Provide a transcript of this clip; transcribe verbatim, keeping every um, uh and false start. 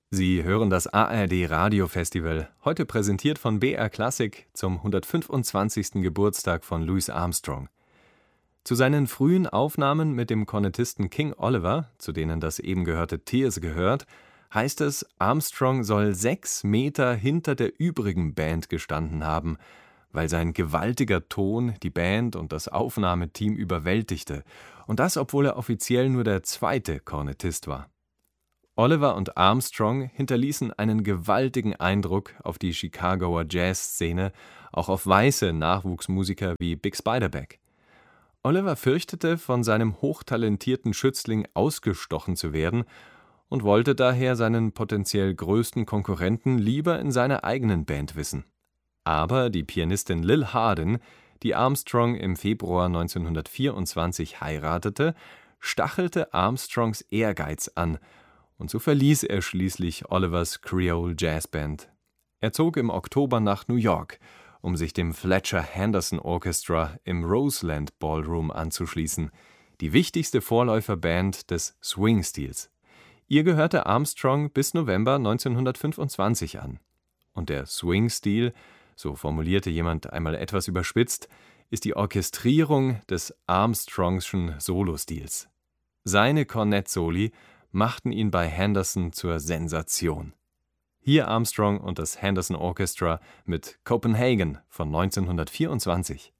Sie hören das A R D Radiofestival, heute präsentiert von B R Classic zum hundertfünfundzwanzigsten Geburtstag von Louis Armstrong. Zu seinen frühen Aufnahmen mit dem Kornettisten King Oliver, zu denen das eben gehörte Tears gehört, heißt es, Armstrong soll sechs Meter hinter der übrigen Band gestanden haben, weil sein gewaltiger Ton die Band und das Aufnahmeteam überwältigte, und das, obwohl er offiziell nur der zweite Kornettist war. Oliver und Armstrong hinterließen einen gewaltigen Eindruck auf die Chicagoer Jazzszene, auch auf weiße Nachwuchsmusiker wie Bix Beiderbecke. Oliver fürchtete, von seinem hochtalentierten Schützling ausgestochen zu werden und wollte daher seinen potenziell größten Konkurrenten lieber in seiner eigenen Band wissen. Aber die Pianistin Lil Hardin, die Armstrong im Februar neunzehnhundertvierundzwanzig heiratete, stachelte Armstrongs Ehrgeiz an, und so verließ er schließlich Olivers Creole Jazz Band. Er zog im Oktober nach New York, um sich dem Fletcher Henderson Orchestra im Roseland Ballroom anzuschließen, die wichtigste Vorläuferband des Swing-Stils. Ihr gehörte Armstrong bis November neunzehnhundertfünfundzwanzig an. Und der Swing-Stil, so formulierte jemand einmal etwas überspitzt, ist die Orchestrierung des Armstrongschen Solostils. Seine Kornettsoli machten ihn bei Henderson zur Sensation. Hier Armstrong und das Henderson Orchestra mit Copenhagen von neunzehnhundertvierundzwanzig.